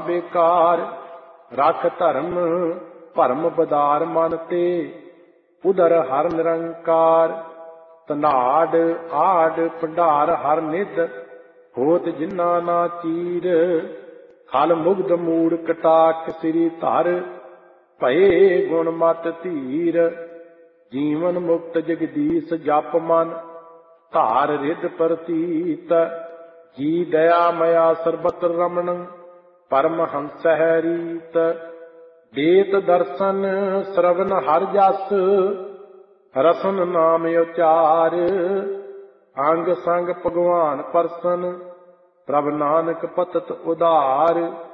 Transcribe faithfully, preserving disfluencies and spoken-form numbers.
ਬੇਕਾਰ। ਰਖ ਧਰਮ ਭਰਮ ਬਦਾਰ ਮਨ ਤੇ, ਉਦਰ ਹਰ ਨਿਰੰਕਾਰ। ਧਨਾੜ ਆੜ ਭੰਡਾਰ ਹਰ ਨਿਧ, ਹੋਤ ਜਿਨਾ ਨਾ ਚੀਰ। ਖਲ ਮੁਗਧ ਮੂੜ ਕਟਾਖ ਸ੍ਰੀ ਧਰ, ਭਏ ਗੁਣ ਮਤ ਧੀਰ। ਜੀਵਨ ਮੁਕਤ ਜਗਦੀਸ਼ ਜਪ ਮਨ, ਧਾਰ ਰਿਧ ਪ੍ਰਤੀਤ। ਜੀ ਦਇਆ ਮਇਆ ਸਰਬਤ ਰਮਣ, ਪਰਮਹੰਸ ਹੈ ਰੀਤ। ਦੇਤ ਦਰਸ਼ਨ ਸਰਵਨ ਹਰ ਜਸ, ਰਸਨ ਨਾਮ ਉਚਾਰ। ਅੰਗ ਸੰਗ ਭਗਵਾਨ ਪਰਸਨ, ਪ੍ਰਭ ਨਾਨਕ ਪਤਤ ਉਧਾਰ।